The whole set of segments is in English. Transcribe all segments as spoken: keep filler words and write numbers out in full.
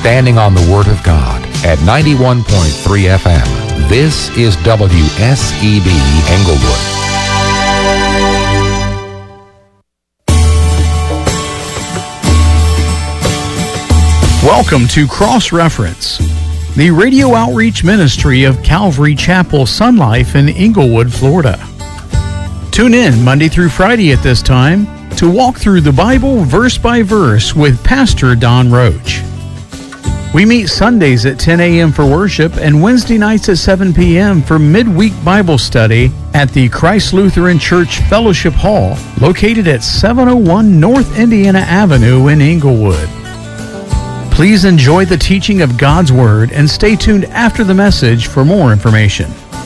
standing on the Word of God at ninety-one point three F M. This is W S E B Englewood. Welcome to Cross Reference, the radio outreach ministry of Calvary Chapel Sun Life in Englewood, Florida. Tune in Monday through Friday at this time to walk through the Bible verse by verse with Pastor Don Roach. We meet Sundays at ten a.m. for worship and Wednesday nights at seven p.m. for midweek Bible study at the Christ Lutheran Church Fellowship Hall, located at seven oh one North Indiana Avenue in Englewood. Please enjoy the teaching of God's Word and stay tuned after the message for more information.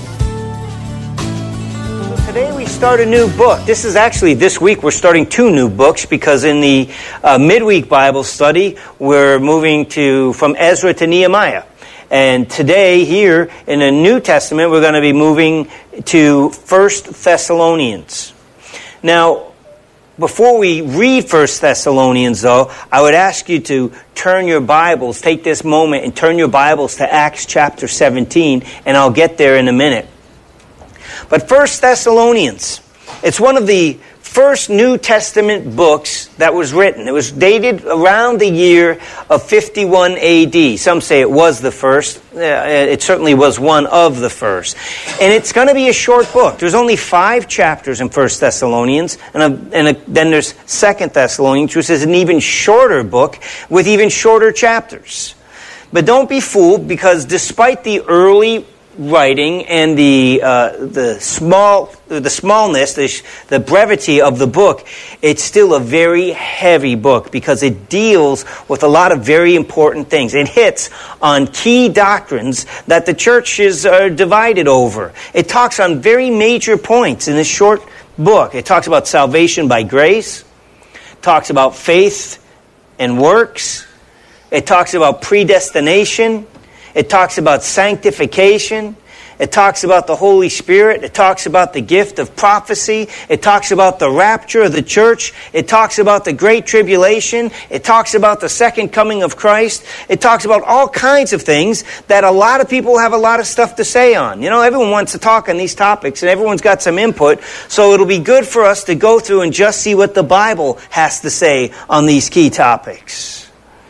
Today we start a new book. This is actually, this week we're starting two new books because in the uh, midweek Bible study we're moving to from Ezra to Nehemiah. And today here in the New Testament we're going to be moving to First Thessalonians. Now, before we read First Thessalonians, though, I would ask you to turn your Bibles, take this moment and turn your Bibles to Acts chapter seventeen, and I'll get there in a minute. But First Thessalonians, it's one of the first New Testament books that was written. It was dated around the year of fifty-one A D. Some say it was the first. It certainly was one of the first. And it's going to be a short book. There's only five chapters in First Thessalonians, and, a, and a, then there's Second Thessalonians, which is an even shorter book with even shorter chapters. But don't be fooled, because despite the early writing and the uh, the small the smallness, the, the brevity of the book, it's still a very heavy book because it deals with a lot of very important things. It hits on key doctrines that the churches are divided over. It talks on very major points in this short book. It talks about salvation by grace, talks about faith and works, it talks about predestination, it talks about sanctification. It talks about the Holy Spirit. It talks about the gift of prophecy. It talks about the rapture of the church. It talks about the Great Tribulation. It talks about the second coming of Christ. It talks about all kinds of things that a lot of people have a lot of stuff to say on. You know, everyone wants to talk on these topics, and everyone's got some input. So it'll be good for us to go through and just see what the Bible has to say on these key topics.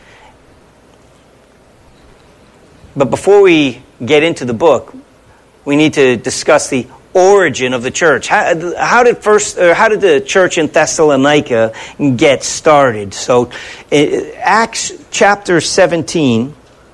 But before we get into the book, we need to discuss the origin of the church. How, how did first, or how did the church in Thessalonica get started? So, Acts chapter seventeen,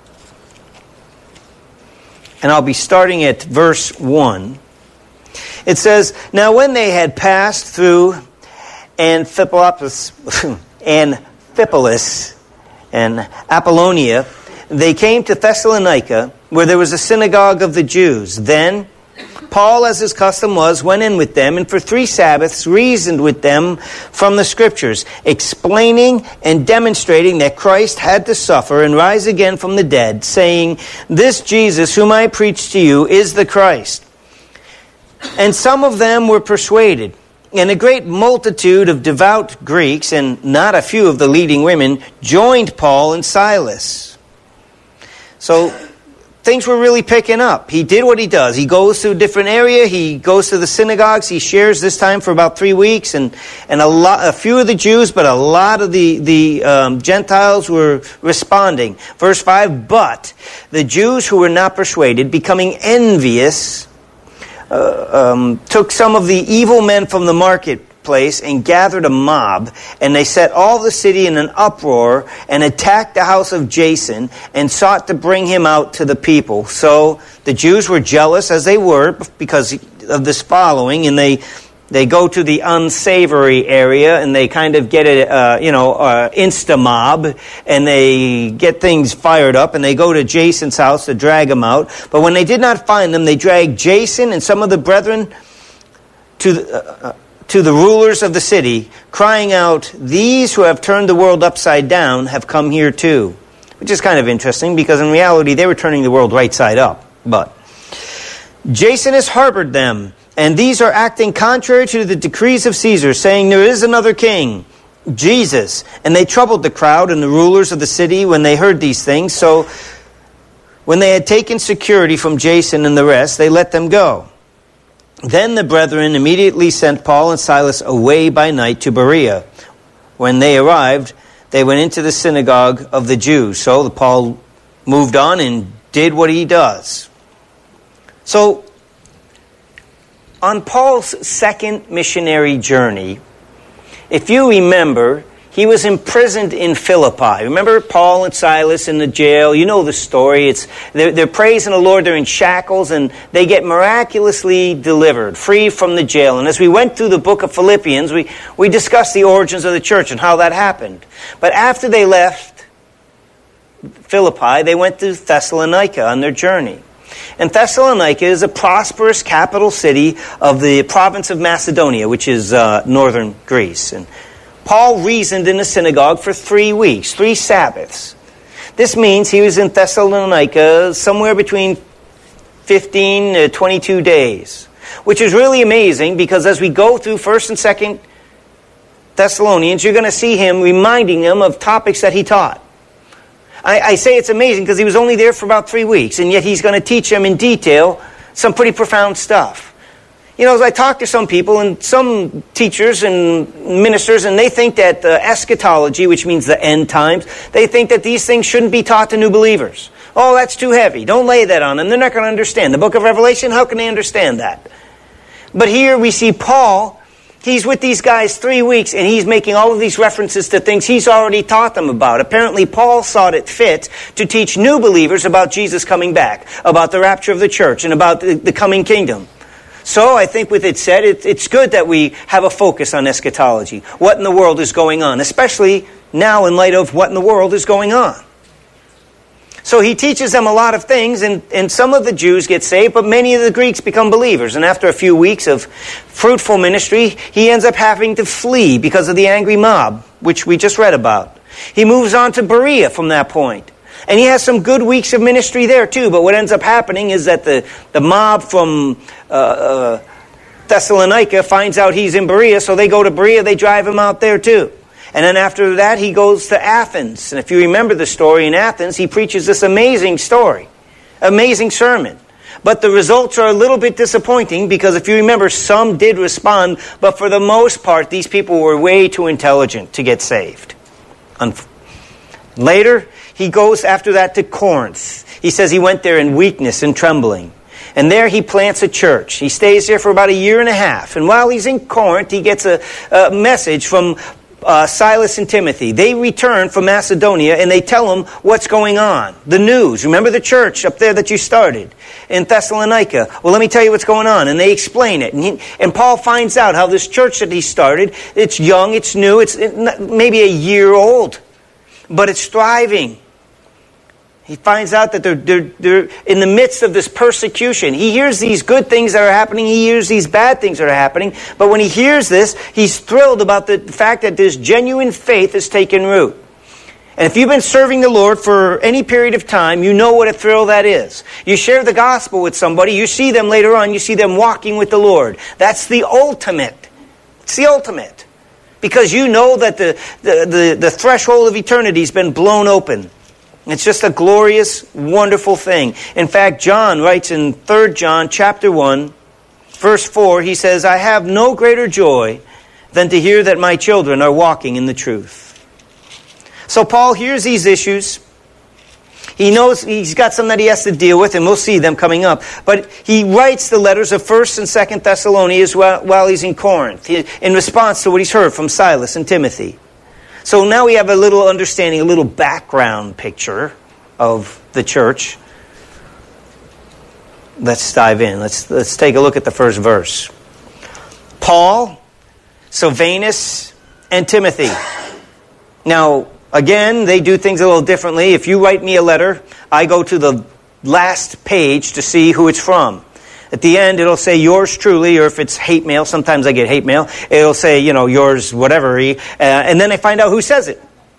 and I'll be starting at verse one. It says, "Now when they had passed through Amphipolis, Amphipolis and Apollonia, they came to Thessalonica, where there was a synagogue of the Jews. Then Paul, as his custom was, went in with them, and for three Sabbaths reasoned with them from the Scriptures, explaining and demonstrating that Christ had to suffer and rise again from the dead, saying, 'This Jesus, whom I preach to you, is the Christ.' And some of them were persuaded, and a great multitude of devout Greeks, and not a few of the leading women, joined Paul and Silas." So things were really picking up. He did what he does. He goes to a different area. He goes to the synagogues. He shares this time for about three weeks. And, and a lot, a few of the Jews, but a lot of the, the um, Gentiles were responding. Verse five, "But the Jews who were not persuaded, becoming envious, uh, um, took some of the evil men from the market place and gathered a mob, and they set all the city in an uproar and attacked the house of Jason and sought to bring him out to the people. So the Jews were jealous, as they were, because of this following, and they they go to the unsavory area and they kind of get a uh, you know uh, insta mob, and they get things fired up, and they go to Jason's house to drag him out. But when they did not find them, they dragged Jason and some of the brethren to the, uh, to the rulers of the city, crying out, 'These who have turned the world upside down have come here too.'" Which is kind of interesting, because in reality they were turning the world right side up. But "Jason has harbored them, and these are acting contrary to the decrees of Caesar, saying there is another king, Jesus. And they troubled the crowd and the rulers of the city when they heard these things. So when they had taken security from Jason and the rest, they let them go. Then the brethren immediately sent Paul and Silas away by night to Berea. When they arrived, they went into the synagogue of the Jews. So Paul moved on and did what he does. So, on Paul's second missionary journey, if you remember, he was imprisoned in Philippi. Remember Paul and Silas in the jail? You know the story. It's they're, they're praising the Lord. They're in shackles, and they get miraculously delivered, free from the jail. And as we went through the book of Philippians, we, we discussed the origins of the church and how that happened. But after they left Philippi, they went to Thessalonica on their journey. And Thessalonica is a prosperous capital city of the province of Macedonia, which is uh, northern Greece. And Paul reasoned in the synagogue for three weeks, three Sabbaths. This means he was in Thessalonica somewhere between fifteen to twenty-two days, which is really amazing because as we go through First and Second Thessalonians, you're going to see him reminding them of topics that he taught. I, I say it's amazing because he was only there for about three weeks, and yet he's going to teach them in detail some pretty profound stuff. You know, as I talk to some people, and some teachers and ministers, and they think that uh, eschatology, which means the end times, they think that these things shouldn't be taught to new believers. Oh, that's too heavy. Don't lay that on them. They're not going to understand. The book of Revelation, how can they understand that? But here we see Paul. He's with these guys three weeks, and he's making all of these references to things he's already taught them about. Apparently, Paul thought it fit to teach new believers about Jesus coming back, about the rapture of the church, and about the, the coming kingdom. So I think with it said, it, it's good that we have a focus on eschatology. What in the world is going on? Especially now in light of what in the world is going on. So he teaches them a lot of things, and, and some of the Jews get saved, but many of the Greeks become believers. And after a few weeks of fruitful ministry, he ends up having to flee because of the angry mob, which we just read about. He moves on to Berea from that point. And he has some good weeks of ministry there too, but what ends up happening is that the, the mob from uh, uh, Thessalonica finds out he's in Berea, so they go to Berea, they drive him out there too. And then after that, he goes to Athens. And if you remember the story in Athens, he preaches this amazing story, amazing sermon. But the results are a little bit disappointing because if you remember, some did respond, but for the most part, these people were way too intelligent to get saved. Later, he goes after that to Corinth. He says he went there in weakness and trembling. And there he plants a church. He stays there for about a year and a half. And while he's in Corinth, he gets a, a message from uh, Silas and Timothy. They return from Macedonia and they tell him what's going on. The news. Remember the church up there that you started in Thessalonica? Well, let me tell you what's going on. And they explain it. And, he, and Paul finds out how this church that he started, it's young, it's new, it's maybe a year old, but it's thriving. He finds out that they're, they're, they're in the midst of this persecution. He hears these good things that are happening. He hears these bad things that are happening. But when he hears this, he's thrilled about the fact that this genuine faith has taken root. And if you've been serving the Lord for any period of time, you know what a thrill that is. You share the gospel with somebody. You see them later on. You see them walking with the Lord. That's the ultimate. It's the ultimate. Because you know that the, the, the, the threshold of eternity has been blown open. It's just a glorious, wonderful thing. In fact, John writes in Third John chapter one, verse four, he says, I have no greater joy than to hear that my children are walking in the truth. So Paul hears these issues. He knows he's got some that he has to deal with, and we'll see them coming up. But he writes the letters of First and Second Thessalonians while, while he's in Corinth, in response to what he's heard from Silas and Timothy. So now we have a little understanding, a little background picture of the church. Let's dive in. Let's, let's take a look at the first verse. Paul, Silvanus, and Timothy. Now, again, they do things a little differently. If you write me a letter, I go to the last page to see who it's from. At the end, it'll say yours truly, or if it's hate mail, sometimes I get hate mail, it'll say, you know, yours whatever, uh, and then I find out who says it.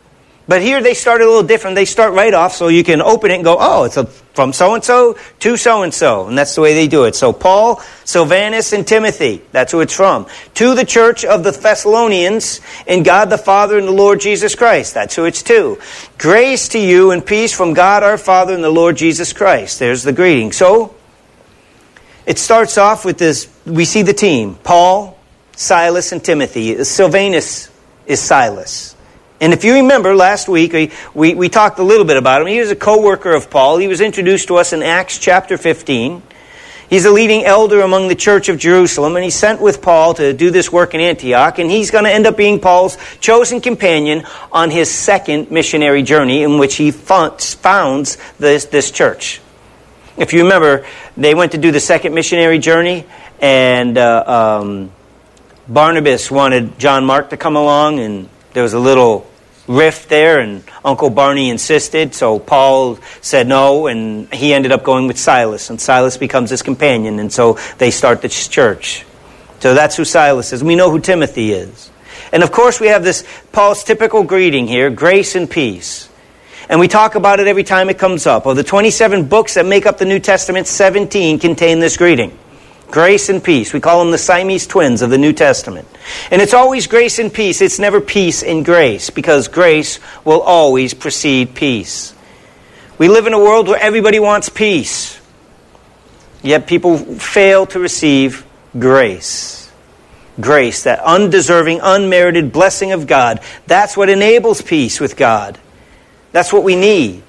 But here they start a little different. They start right off so you can open it and go, oh, it's a, from so-and-so to so-and-so. And that's the way they do it. So Paul, Silvanus, and Timothy, that's who it's from. To the church of the Thessalonians in God the Father and the Lord Jesus Christ. That's who it's to. Grace to you and peace from God our Father and the Lord Jesus Christ. There's the greeting. So it starts off with this, we see the team. Paul, Silas, and Timothy. Silvanus is Silas. And if you remember, last week, we, we, we talked a little bit about him. He was a co-worker of Paul. He was introduced to us in Acts chapter fifteen. He's a leading elder among the church of Jerusalem, and he's sent with Paul to do this work in Antioch, and he's going to end up being Paul's chosen companion on his second missionary journey in which he founds this, this church. If you remember, they went to do the second missionary journey, and uh, um, Barnabas wanted John Mark to come along, and there was a little rift there, and Uncle Barney insisted, so Paul said no, and he ended up going with Silas, and Silas becomes his companion, and so they start this church. So that's who Silas is. We know who Timothy is. And of course we have this Paul's typical greeting here, grace and peace. And we talk about it every time it comes up. Of the twenty-seven books that make up the New Testament, seventeen contain this greeting. Grace and peace. We call them the Siamese twins of the New Testament. And it's always grace and peace. It's never peace and grace, because grace will always precede peace. We live in a world where everybody wants peace, yet people fail to receive grace. Grace, that undeserving, unmerited blessing of God. That's what enables peace with God. That's what we need.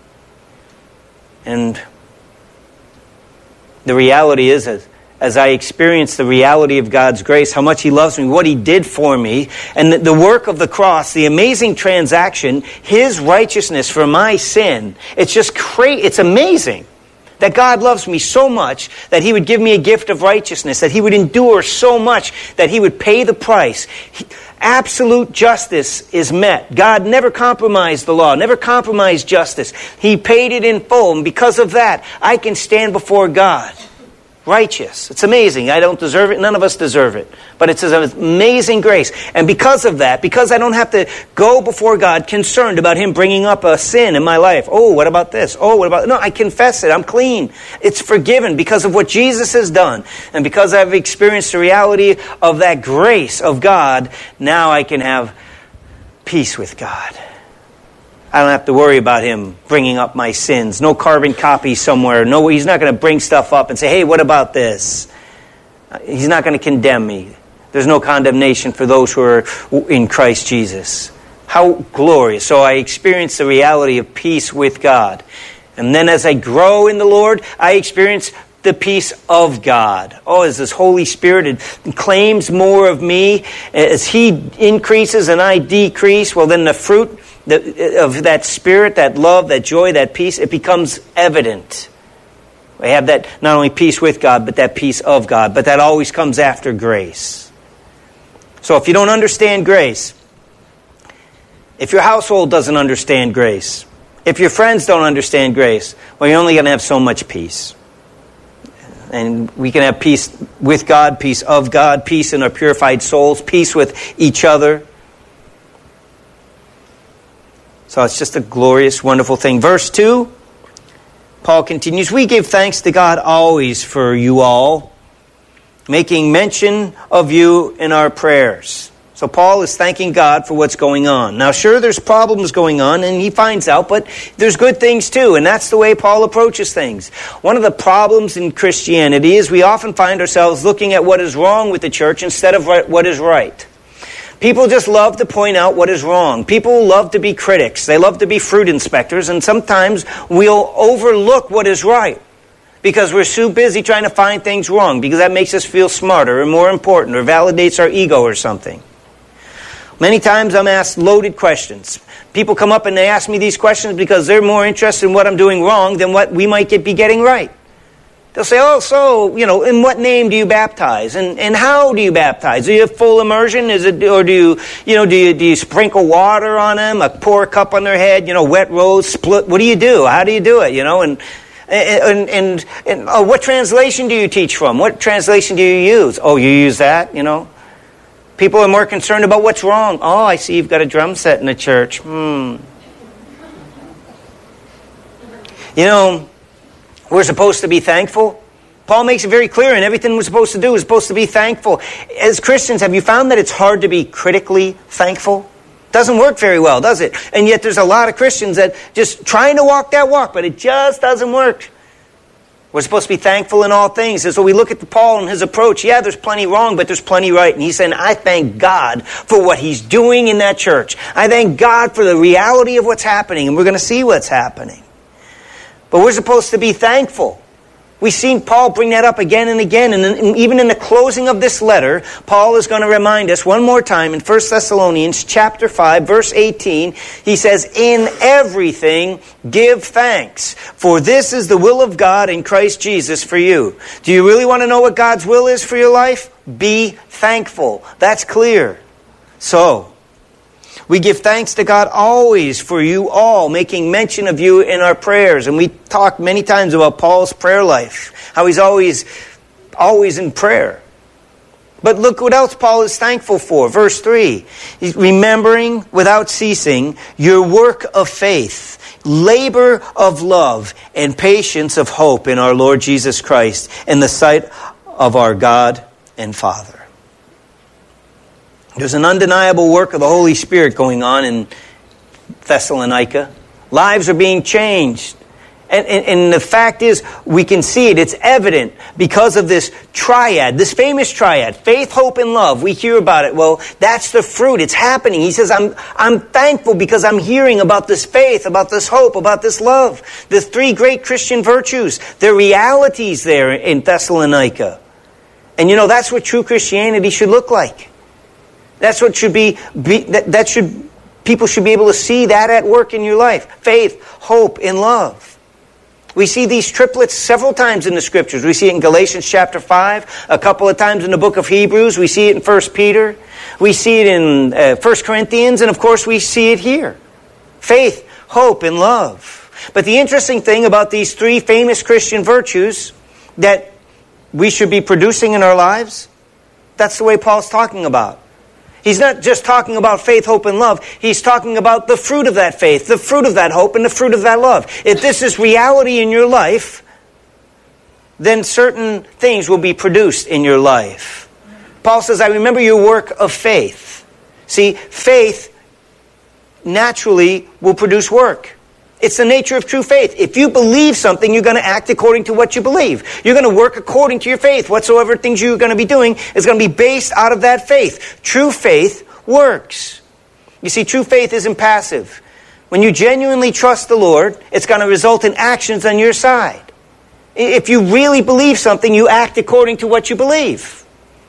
And the reality is that as I experience the reality of God's grace, how much He loves me, what He did for me, and the, the work of the cross, the amazing transaction, His righteousness for my sin, it's just crazy. It's amazing that God loves me so much that He would give me a gift of righteousness, that He would endure so much that He would pay the price. He, absolute justice is met. God never compromised the law, never compromised justice. He paid it in full, and because of that, I can stand before God righteous. It's amazing. I don't deserve it. None of us deserve it. But it's an amazing grace. And because of that, because I don't have to go before God concerned about Him bringing up a sin in my life. Oh, what about this? Oh, what about... No, I confess it. I'm clean. It's forgiven because of what Jesus has done. And because I've experienced the reality of that grace of God, now I can have peace with God. I don't have to worry about Him bringing up my sins. No carbon copy somewhere. No, He's not going to bring stuff up and say, hey, what about this? He's not going to condemn me. There's no condemnation for those who are in Christ Jesus. How glorious. So I experience the reality of peace with God. And then as I grow in the Lord, I experience the peace of God. Oh, as this Holy Spirit claims more of me, as He increases and I decrease, well then the fruit of that Spirit, that love, that joy, that peace, it becomes evident. We have that not only peace with God, but that peace of God. But that always comes after grace. So if you don't understand grace, if your household doesn't understand grace, if your friends don't understand grace, well, you're only going to have so much peace. And we can have peace with God, peace of God, peace in our purified souls, peace with each other. So it's just a glorious, wonderful thing. Verse two, Paul continues, we give thanks to God always for you all, making mention of you in our prayers. So Paul is thanking God for what's going on. Now sure, there's problems going on, and he finds out, but there's good things too, and that's the way Paul approaches things. One of the problems in Christianity is we often find ourselves looking at what is wrong with the church instead of what is right. People just love to point out what is wrong. People love to be critics. They love to be fruit inspectors, and sometimes we'll overlook what is right because we're so busy trying to find things wrong, because that makes us feel smarter or more important or validates our ego or something. Many times I'm asked loaded questions. People come up and they ask me these questions because they're more interested in what I'm doing wrong than what we might get, be getting right. They'll say, oh, so, you know, in what name do you baptize? And and how do you baptize? Do you have full immersion? Is it, or do you, you know, do you, do you sprinkle water on them? A pour a cup on their head? You know, wet rose, split? What do you do? How do you do it? You know, and and and, and oh, what translation do you teach from? What translation do you use? Oh, you use that, you know? People are more concerned about what's wrong. Oh, I see you've got a drum set in the church. Hmm. You know, we're supposed to be thankful. Paul makes it very clear in everything we're supposed to do. We're supposed to be thankful. As Christians, have you found that it's hard to be critically thankful? Doesn't work very well, does it? And yet there's a lot of Christians that just trying to walk that walk, but it just doesn't work. We're supposed to be thankful in all things. And so we look at Paul and his approach. Yeah, there's plenty wrong, but there's plenty right. And he's saying, I thank God for what he's doing in that church. I thank God for the reality of what's happening. And we're going to see what's happening. But we're supposed to be thankful. We've seen Paul bring that up again and again. And even in the closing of this letter, Paul is going to remind us one more time in First Thessalonians chapter five, verse eighteen. He says, in everything give thanks, for this is the will of God in Christ Jesus for you. Do you really want to know what God's will is for your life? Be thankful. That's clear. So, we give thanks to God always for you all, making mention of you in our prayers. And we talked many times about Paul's prayer life, how he's always, always in prayer. But look what else Paul is thankful for. Verse three, he's remembering without ceasing your work of faith, labor of love, and patience of hope in our Lord Jesus Christ, in the sight of our God and Father. There's an undeniable work of the Holy Spirit going on in Thessalonica. Lives are being changed. And, and, and the fact is, we can see it. It's evident because of this triad, this famous triad, faith, hope, and love. We hear about it. Well, that's the fruit. It's happening. He says, I'm, I'm thankful because I'm hearing about this faith, about this hope, about this love. The three great Christian virtues, the realities there in Thessalonica. And you know, that's what true Christianity should look like. That's what should be, be that, that should, people should be able to see that at work in your life. Faith, hope, and love. We see these triplets several times in the Scriptures. We see it in Galatians chapter five, a couple of times in the book of Hebrews. We see it in First Peter. We see it in uh, First Corinthians, and of course we see it here. Faith, hope, and love. But the interesting thing about these three famous Christian virtues that we should be producing in our lives, that's the way Paul's talking about. He's not just talking about faith, hope, and love. He's talking about the fruit of that faith, the fruit of that hope, and the fruit of that love. If this is reality in your life, then certain things will be produced in your life. Paul says, I remember your work of faith. See, faith naturally will produce work. It's the nature of true faith. If you believe something, you're going to act according to what you believe. You're going to work according to your faith. Whatsoever things you're going to be doing is going to be based out of that faith. True faith works. You see, true faith isn't passive. When you genuinely trust the Lord, it's going to result in actions on your side. If you really believe something, you act according to what you believe.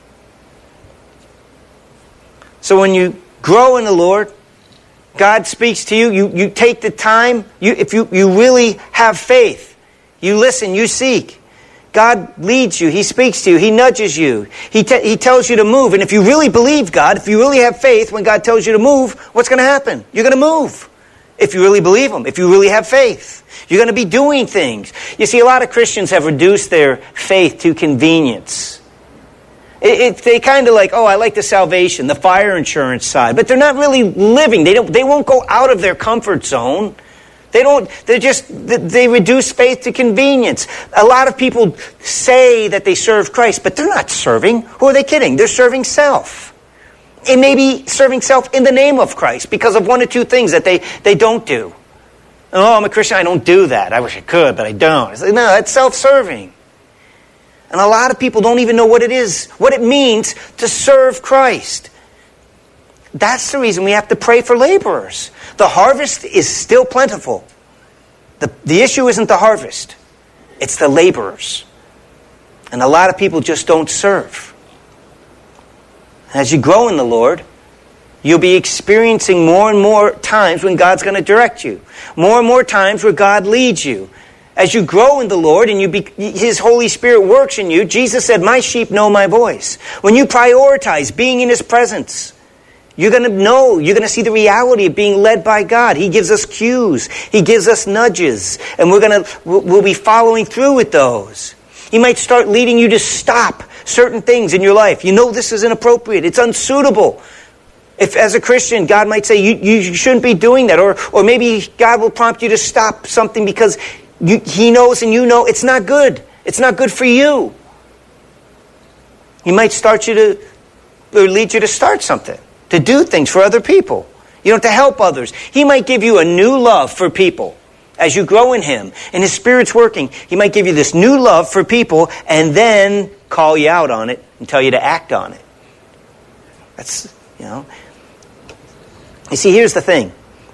So when you grow in the Lord, God speaks to you, you, you take the time, you, if you, you really have faith, you listen, you seek. God leads you, He speaks to you, He nudges you, He, te- he tells you to move. And if you really believe God, if you really have faith, when God tells you to move, what's going to happen? You're going to move. If you really believe Him, if you really have faith, you're going to be doing things. You see, a lot of Christians have reduced their faith to convenience. It, it, they kind of like, oh, I like the salvation, the fire insurance side, but they're not really living. They don't. They won't go out of their comfort zone. They don't. They just. They reduce faith to convenience. A lot of people say that they serve Christ, but they're not serving. Who are they kidding? They're serving self. It may be serving self in the name of Christ because of one or two things that they they don't do. Oh, I'm a Christian. I don't do that. I wish I could, but I don't. It's like, no, that's self-serving. And a lot of people don't even know what it is, what it means to serve Christ. That's the reason we have to pray for laborers. The harvest is still plentiful. The, the issue isn't the harvest. It's the laborers. And a lot of people just don't serve. As you grow in the Lord, you'll be experiencing more and more times when God's going to direct you. More and more times where God leads you. As you grow in the Lord and you be, His Holy Spirit works in you, Jesus said, my sheep know my voice. When you prioritize being in His presence, you're going to know, you're going to see the reality of being led by God. He gives us cues. He gives us nudges. And we're going to, we'll be following through with those. He might start leading you to stop certain things in your life. You know this is inappropriate. It's unsuitable. If as a Christian, God might say, you, you shouldn't be doing that. Or, or maybe God will prompt you to stop something because you, He knows and you know it's not good. It's not good for you. He might start you to, or lead you to start something, to do things for other people. You know, to help others. He might give you a new love for people. As you grow in Him and His Spirit's working, He might give you this new love for people and then call you out on it and tell you to act on it. That's, you know. You see, here's the thing.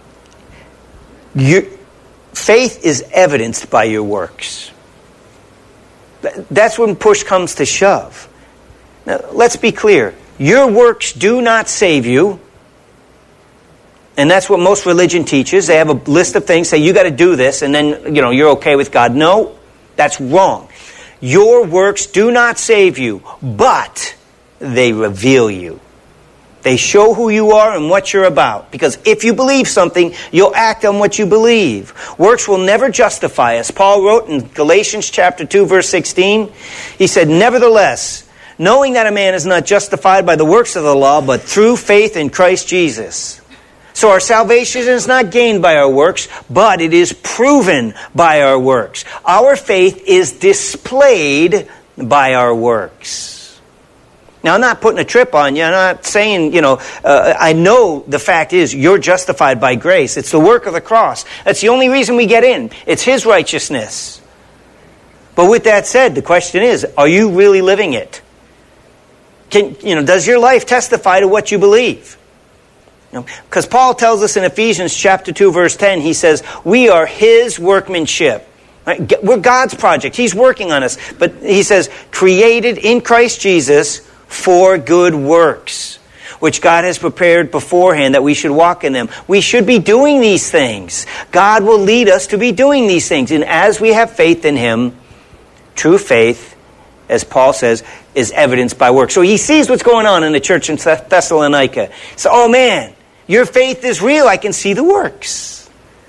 Your faith is evidenced by your works. That's when push comes to shove. Now, let's be clear. Your works do not save you. And that's what most religion teaches. They have a list of things, say you got to do this, and then, you know, you're okay with God. No, that's wrong. Your works do not save you, but they reveal you. They show who you are and what you're about. Because if you believe something, you'll act on what you believe. Works will never justify us. Paul wrote in Galatians chapter two, verse sixteen, he said, "Nevertheless, knowing that a man is not justified by the works of the law, but through faith in Christ Jesus." So our salvation is not gained by our works, but it is proven by our works. Our faith is displayed by our works. Now, I'm not putting a trip on you. I'm not saying, you know, uh, I know the fact is you're justified by grace. It's the work of the cross. That's the only reason we get in. It's His righteousness. But with that said, the question is, are you really living it? Can, you know, does your life testify to what you believe? Because Paul tells us in Ephesians chapter two, verse ten, he says, we are His workmanship. Right? We're God's project. He's working on us. But he says, created in Christ Jesus for good works, which God has prepared beforehand that we should walk in them. We should be doing these things. God will lead us to be doing these things. And as we have faith in Him, true faith, as Paul says, is evidenced by works. So he sees what's going on in the church in Thessalonica. So, oh man, your faith is real. I can see the works.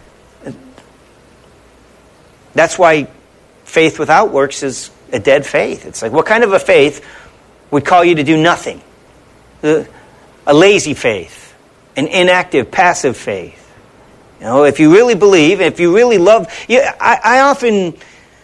That's why faith without works is a dead faith. It's like, what kind of a faith would call you to do nothing? A lazy faith. An inactive, passive faith. You know, if you really believe, if you really love... Yeah, I, I often...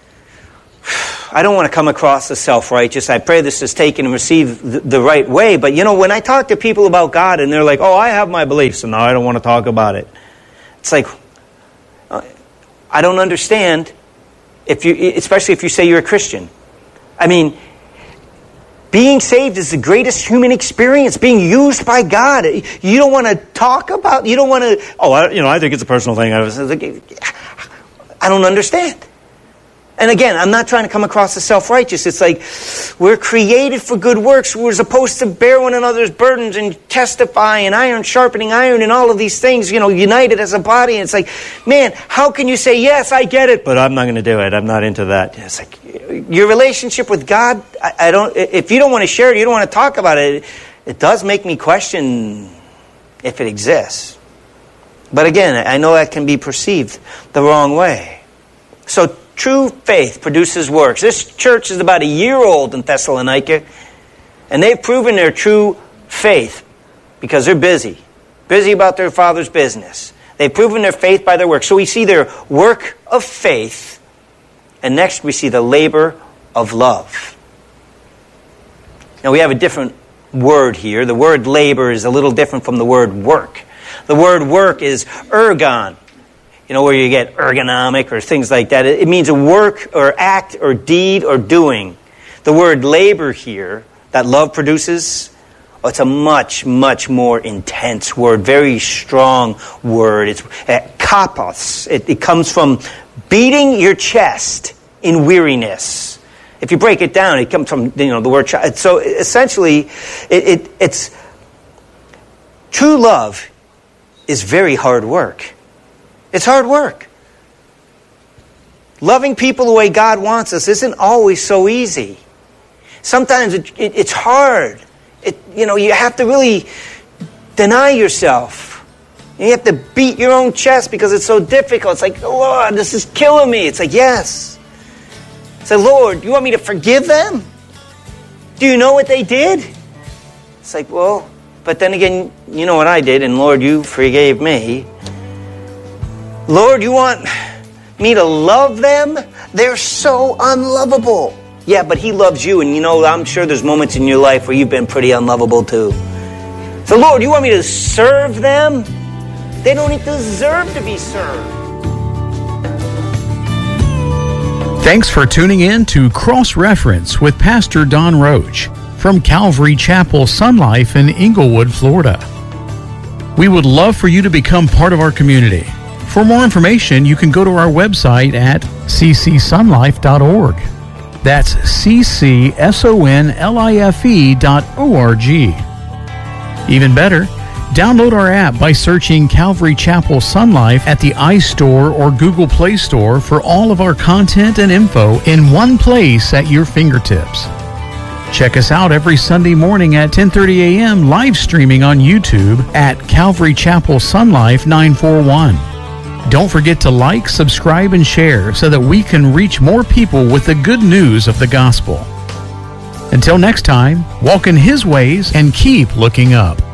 I don't want to come across as self-righteous. I pray this is taken and received the, the right way. But, you know, when I talk to people about God and they're like, oh, I have my beliefs, and now I don't want to talk about it. It's like, uh, I don't understand, if you, especially if you say you're a Christian. I mean, being saved is the greatest human experience, being used by God. You don't want to talk about, you don't want to, oh, I, you know, I think it's a personal thing. I was like, I don't understand. And again, I'm not trying to come across as self-righteous. It's like, we're created for good works. We're supposed to bear one another's burdens and testify, and iron sharpening iron, and all of these things, you know, united as a body. And it's like, man, how can you say, yes, I get it, but I'm not going to do it. I'm not into that. It's like, your relationship with God, I, I don't, if you don't want to share it, you don't want to talk about it, it does make me question if it exists. But again, I know that can be perceived the wrong way. So, true faith produces works. This church is about a year old in Thessalonica, and they've proven their true faith because they're busy. Busy about their Father's business. They've proven their faith by their work. So we see their work of faith, and next we see the labor of love. Now we have a different word here. The word labor is a little different from the word work. The word work is ergon. You know, where you get ergonomic or things like that. It means a work or act or deed or doing. The word labor here, that love produces, oh, it's a much, much more intense word. Very strong word. It's uh, kapos. It, it comes from beating your chest in weariness. If you break it down, it comes from, you know, the word child. So essentially, it, it, it's true love is very hard work. It's hard work. Loving people the way God wants us isn't always so easy. Sometimes it, it, it's hard. It, you know, you have to really deny yourself. You have to beat your own chest because it's so difficult. It's like, Lord, this is killing me. It's like, yes. It's like, Lord, you want me to forgive them? Do you know what they did? It's like, well, but then again, you know what I did, and Lord, you forgave me. Lord, you want me to love them? They're so unlovable. Yeah, but He loves you, and you know, I'm sure there's moments in your life where you've been pretty unlovable too. So Lord, you want me to serve them? They don't even deserve to be served. Thanks for tuning in to Cross Reference with Pastor Don Roach from Calvary Chapel Sun Life in Inglewood, Florida. We would love for you to become part of our community. For more information, you can go to our website at c c sun life dot org. That's c c s o n l i f e dot o r g. Even better, download our app by searching Calvary Chapel Sun Life at the iStore or Google Play Store for all of our content and info in one place at your fingertips. Check us out every Sunday morning at ten thirty a.m. live streaming on YouTube at Calvary Chapel Sun Life nine four one. Don't forget to like, subscribe, and share so that we can reach more people with the good news of the gospel. Until next time, walk in His ways and keep looking up.